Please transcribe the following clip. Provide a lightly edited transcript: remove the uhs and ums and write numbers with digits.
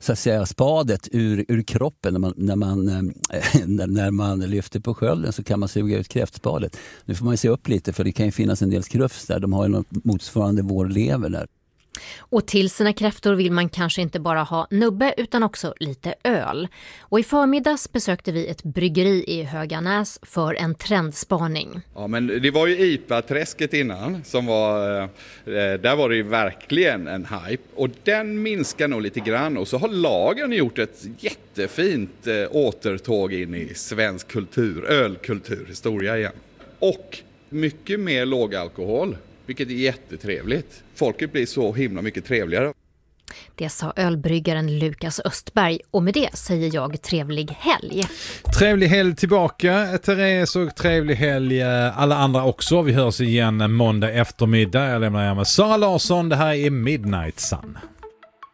så att säga spadet ur kroppen när man lyfter på skölden, så kan man suga ut kräftspadet. Nu får man se upp lite, för det kan ju finnas en del skrufs där. De har ju något motsvarande vår lever där. Och till sina kräftor vill man kanske inte bara ha nubbe utan också lite öl. Och i förmiddags besökte vi ett bryggeri i Höganäs för en trendspaning. Ja, men det var ju IPA-träsket innan som var, där var det ju verkligen en hype. Och den minskar nog lite grann, och så har lagen gjort ett jättefint återtåg in i svensk kultur, ölkulturhistoria igen. Och mycket mer lågalkohol. Vilket är jättetrevligt. Folket blir så himla mycket trevligare. Det sa ölbryggaren Lukas Östberg, och med det säger jag trevlig helg. Trevlig helg tillbaka, Therese, och trevlig helg alla andra också. Vi hörs igen måndag eftermiddag. Jag lämnar er med Sara Larsson. Det här är Midnight Sun.